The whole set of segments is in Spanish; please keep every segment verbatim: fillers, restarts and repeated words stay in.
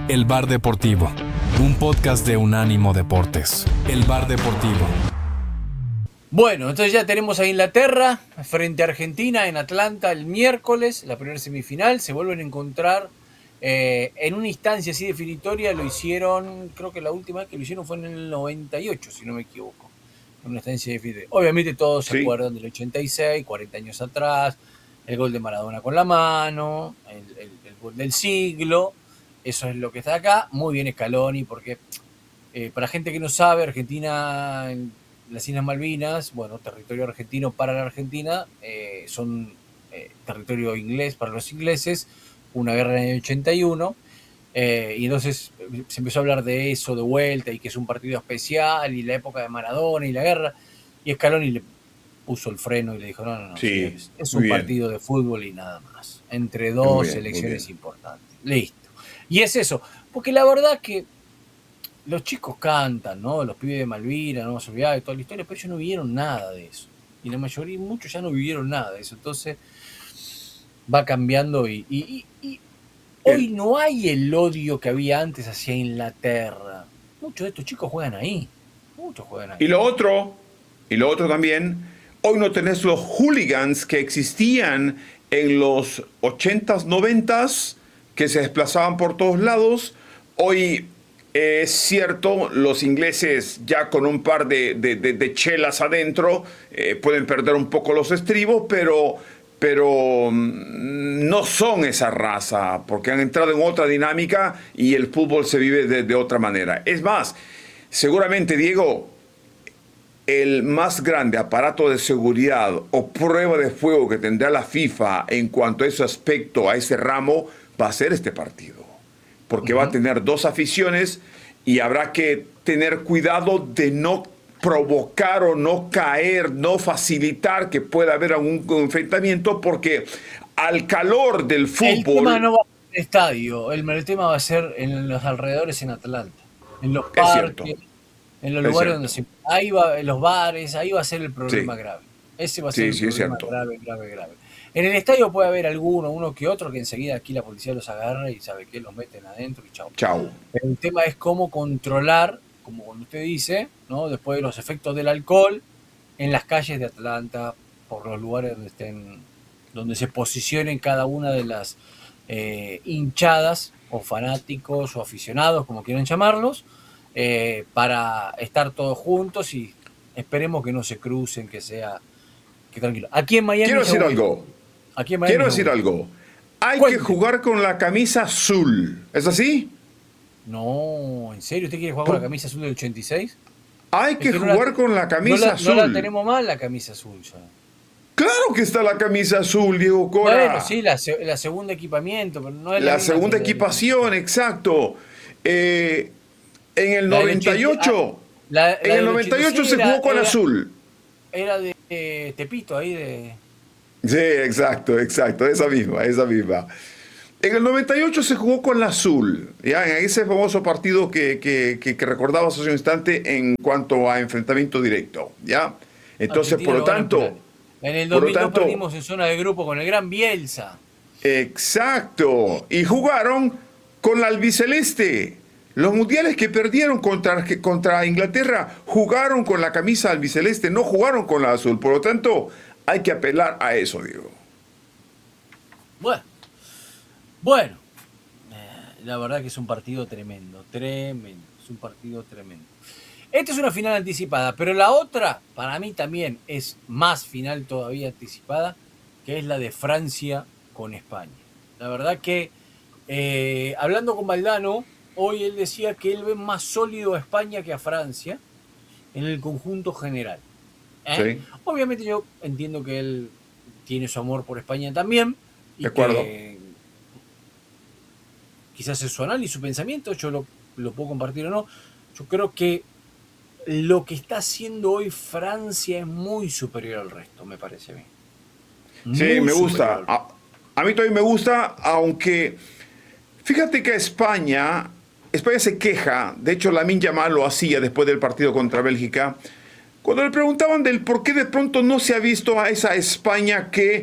El Bar Deportivo, un podcast de Unánimo Deportes. El Bar Deportivo. Bueno, entonces ya tenemos a Inglaterra frente a Argentina en Atlanta el miércoles, la primera semifinal. Se vuelven a encontrar eh, en una instancia así definitoria. Lo hicieron, creo que la última vez que lo hicieron fue en el noventa y ocho, si no me equivoco. En una instancia definitoria. Obviamente todos se Sí. acuerdan del ochenta y seis, cuarenta años atrás, el gol de Maradona con la mano, el, el, el gol del siglo. Eso es lo que está acá. Muy bien Scaloni, porque eh, para gente que no sabe, Argentina, en las Islas Malvinas, bueno, territorio argentino para la Argentina, eh, son eh, territorio inglés para los ingleses, una guerra en el ochenta y uno, eh, y entonces se empezó a hablar de eso de vuelta y que es un partido especial y la época de Maradona y la guerra, y Scaloni le puso el freno y le dijo, no, no, no, Sí, señores, es muy un bien. partido de fútbol y nada más, entre Muy dos bien, selecciones muy bien. importantes, listo. Y es eso, porque la verdad que los chicos cantan, ¿no? Los pibes de Malvinas, no se olvidaba de toda la historia, pero ellos no vivieron nada de eso. Y la mayoría, muchos ya no vivieron nada de eso. Entonces va cambiando y, y, y, y hoy no hay el odio que había antes hacia Inglaterra. Muchos de estos chicos juegan ahí. Muchos juegan ahí. Y lo otro, y lo otro también, hoy no tenés los hooligans que existían en los ochentas, noventas, que se desplazaban por todos lados. Hoy eh, es cierto, los ingleses ya con un par de, de, de, de chelas adentro eh, pueden perder un poco los estribos, pero, pero mm, no son esa raza, porque han entrado en otra dinámica y el fútbol se vive de, de otra manera. Es más, seguramente, Diego, el más grande aparato de seguridad o prueba de fuego que tendrá la FIFA en cuanto a ese aspecto, a ese ramo, va a ser este partido. Porque uh-huh. va a tener dos aficiones y habrá que tener cuidado de no provocar o no caer, no facilitar que pueda haber algún enfrentamiento, porque al calor del fútbol... El tema no va a ser en el estadio, el, el tema va a ser en los alrededores en Atlanta, en los parques, en los es lugares cierto. donde se... Ahí va, en los bares, ahí va a ser el problema sí. grave. Ese va a ser sí, el sí, problema grave, grave, grave. En el estadio puede haber alguno, uno que otro, que enseguida aquí la policía los agarra y sabe que los meten adentro y chau. Chau. Pero el tema es cómo controlar, como cuando usted dice, ¿no? Después de los efectos del alcohol, en las calles de Atlanta, por los lugares donde estén, donde se posicionen cada una de las eh, hinchadas, o fanáticos, o aficionados, como quieran llamarlos, eh, para estar todos juntos y esperemos que no se crucen, que sea que tranquilo. Aquí en Miami. Quiero decir algo. Aquí en Miami Quiero decir algo. Hay Cuente. que jugar con la camisa azul. ¿Es así? No, ¿en serio? ¿Usted quiere jugar con la camisa azul del ochenta y seis? Hay es que, que jugar no la, con la camisa no la, azul. No la tenemos mal, la camisa azul ya. Claro que está la camisa azul, Diego Cora. Bueno, sí, la, la segunda equipamiento, pero no es la, la segunda equipación, de... exacto. Eh, en el la noventa y ocho, la, la en el noventa y ocho se jugó con era, azul. Era de eh, Tepito, ahí de... Sí, exacto, exacto, esa misma, esa misma. En el noventa y ocho se jugó con la azul, ya en ese famoso partido que, que, que, que recordabas hace un instante en cuanto a enfrentamiento directo, ¿ya? Entonces, Argentina por lo tanto... En el dos mil dos tanto, perdimos en zona de grupo con el gran Bielsa. Exacto, y jugaron con la albiceleste. Los mundiales que perdieron contra, contra Inglaterra jugaron con la camisa albiceleste, no jugaron con la azul. Por lo tanto, hay que apelar a eso, Diego. Bueno, bueno, eh, la verdad que es un partido tremendo, tremendo, es un partido tremendo. Esta es una final anticipada, pero la otra, para mí también es más final todavía anticipada, que es la de Francia con España. La verdad que, eh, hablando con Valdano, hoy él decía que él ve más sólido a España que a Francia en el conjunto general. ¿eh? Sí. Obviamente yo entiendo que él tiene su amor por España también. Y de acuerdo. Que quizás es su análisis, su pensamiento, yo lo, lo puedo compartir o no. Yo creo que lo que está haciendo hoy Francia es muy superior al resto, me parece a mí. Muy sí, me gusta. A, a mí también me gusta, aunque fíjate que España... España se queja, de hecho Lamine Yamal lo hacía después del partido contra Bélgica, cuando le preguntaban del por qué de pronto no se ha visto a esa España que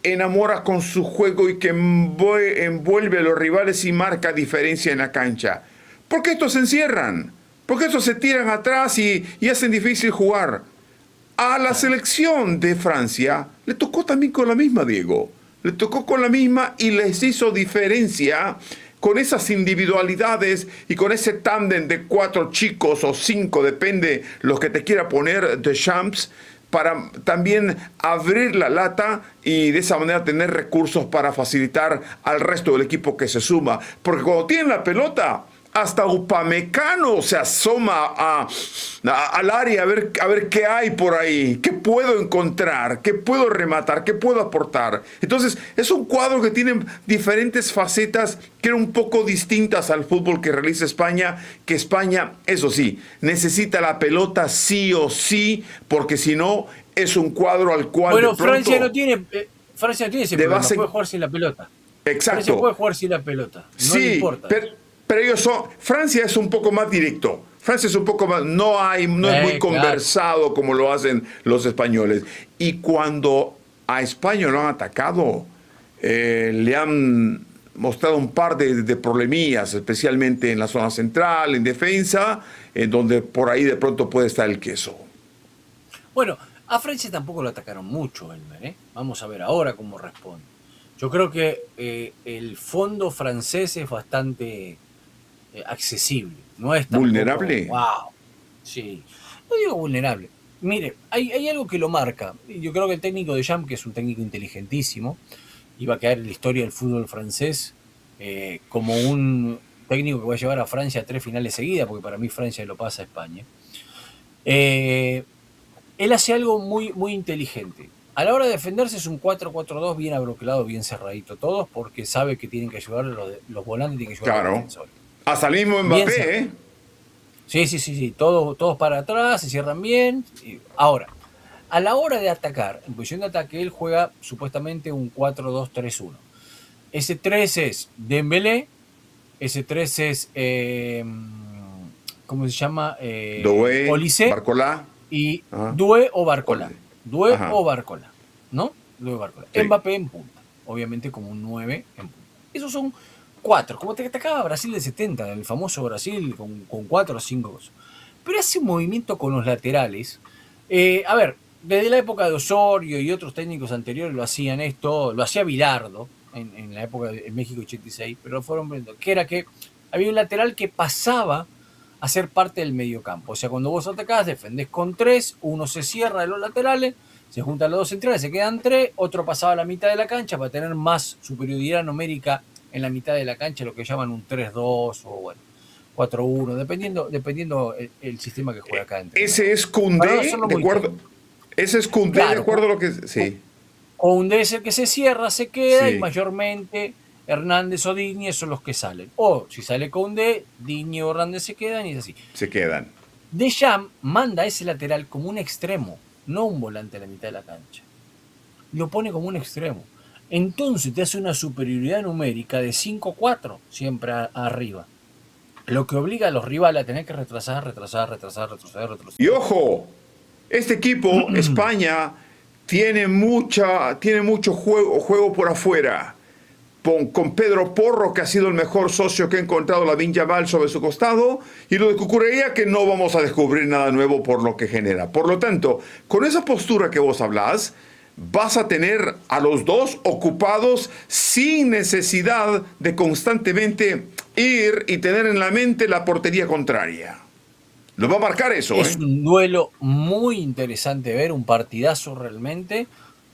enamora con su juego y que envuelve a los rivales y marca diferencia en la cancha. ¿Por qué estos se encierran? ¿Por qué estos se tiran atrás y, y hacen difícil jugar? A la selección de Francia le tocó también con la misma, Diego. Le tocó con la misma y les hizo diferencia con esas individualidades y con ese tándem de cuatro chicos o cinco, depende los que te quiera poner, de Champs, para también abrir la lata y de esa manera tener recursos para facilitar al resto del equipo que se suma. Porque cuando tienen la pelota, hasta Upamecano se asoma a, a, al área a ver, a ver qué hay por ahí, qué puedo encontrar, qué puedo rematar, qué puedo aportar. Entonces, es un cuadro que tiene diferentes facetas que eran un poco distintas al fútbol que realiza España, que España, eso sí, necesita la pelota sí o sí, porque si no, es un cuadro al cual Bueno, de pronto, Francia no tiene, eh, Francia no tiene ese problema, base, puede jugar sin la pelota. Exacto. Francia puede jugar sin la pelota, no sí, le importa. Pero, Pero ellos son, Francia es un poco más directo. Francia es un poco más, no hay, no eh, es muy claro. conversado como lo hacen los españoles. Y cuando a España lo han atacado, eh, le han mostrado un par de, de problemillas, especialmente en la zona central, en defensa, en donde por ahí de pronto puede estar el queso. Bueno, a Francia tampoco lo atacaron mucho, Elmer, ¿eh? Vamos a ver ahora cómo responde. Yo creo que eh, el fondo francés es bastante eh, accesible. No es tampoco, ¿Vulnerable? Wow. Sí. No digo vulnerable. Mire, hay, hay algo que lo marca. Yo creo que el técnico de Deschamps, que es un técnico inteligentísimo, iba a quedar en la historia del fútbol francés eh, como un técnico que va a llevar a Francia a tres finales seguidas, porque para mí Francia lo pasa a España. Eh, él hace algo muy, muy inteligente. A la hora de defenderse es un cuatro cuatro dos bien abroquelado, bien cerradito todos, porque sabe que tienen que ayudar los, los volantes, tienen que ayudar claro. a los defensores. Hasta el mismo Mbappé, ¿eh? Sí, sí, sí, sí. Todos, todos para atrás, se cierran bien. Ahora, a la hora de atacar, en posición de ataque, él juega supuestamente un cuatro dos tres uno. Ese tres es Dembélé, ese tres es, eh, ¿cómo se llama? Eh, Doué, Olise, Barcola. Y Ajá. Doué o Barcola. Doué Ajá. o Barcola, ¿no? Doué o Barcola. Sí. Mbappé en punta, obviamente como un nueve en punta. Esos son cuatro, como te atacaba Brasil del setenta, el famoso Brasil con, con cuatro o cinco cosas. Pero hace un movimiento con los laterales. Eh, a ver, desde la época de Osorio y otros técnicos anteriores lo hacían esto, lo hacía Bilardo en, en la época de México ochenta y seis, pero fueron viendo que era que había un lateral que pasaba a ser parte del mediocampo. O sea, cuando vos atacás, defendés con tres, uno se cierra de los laterales, se juntan los dos centrales, se quedan tres, otro pasaba a la mitad de la cancha para tener más superioridad numérica en la mitad de la cancha, lo que llaman un tres dos o bueno, cuatro uno, dependiendo, dependiendo el, el sistema que juega acá. Ese es Koundé, de acuerdo. Ese es Koundé, claro, de acuerdo a lo que. Sí. Koundé es el que se cierra, se queda, sí. y mayormente Hernández o Digne son los que salen. O si sale Koundé, Digne o Hernández se quedan y es así. Se quedan. Deschamps manda a ese lateral como un extremo, no un volante a la mitad de la cancha. Lo pone como un extremo. Entonces te hace una superioridad numérica de cinco cuatro siempre a, a arriba. Lo que obliga a los rivales a tener que retrasar, retrasar, retrasar, retroceder, retroceder. Y ojo, este equipo, España, tiene, mucha, tiene mucho juego, juego por afuera. Con, con Pedro Porro, que ha sido el mejor socio que ha encontrado Lamine Yamal sobre su costado, y lo de Cucurella, que no vamos a descubrir nada nuevo por lo que genera. Por lo tanto, con esa postura que vos hablás, vas a tener a los dos ocupados sin necesidad de constantemente ir y tener en la mente la portería contraria. Lo va a marcar eso. Es ¿eh? un duelo muy interesante ver, un partidazo realmente.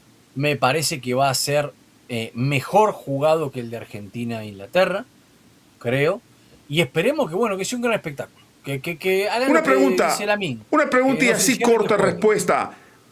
Me parece que va a ser eh, mejor jugado que el de Argentina e Inglaterra, creo. Y esperemos que, bueno, que sea un gran espectáculo. Que, que, que hagan una lo que pregunta, dice Lamine, una pregunta y no así corta respuesta.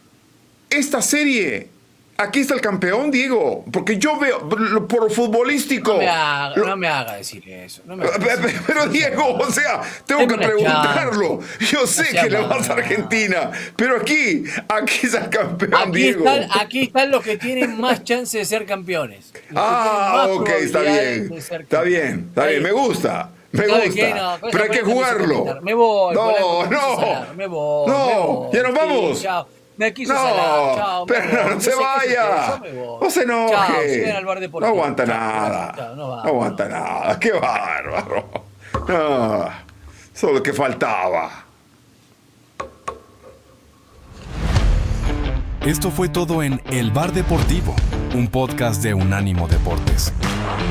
Esta serie, aquí está el campeón, Diego, porque yo veo por futbolístico. No me haga, lo, no me haga decir eso. No me haga decir pero, pero Diego, o sea, tengo que preguntarlo. Yo sé que le vas a Argentina, pero aquí, aquí está el campeón, aquí Diego. Están, aquí están los que tienen más chance de ser campeones. Ah, ok, está bien. Está bien, está bien, me gusta. Me gusta, no, pero hay que jugarlo. Me voy. No, no, me voy. no, me voy, ya nos sí, vamos. chao. Me quiso No, salar. Chao, me pero voy. no, no se sé qué vaya. yo me voy. No se enoje. Chao, sigan al bar No deportivo. aguanta Chao, nada. chao, no va, no aguanta no. nada. Qué bárbaro. No, solo lo que faltaba. Esto fue todo en El Bar Deportivo, un podcast de Unánimo Deportes.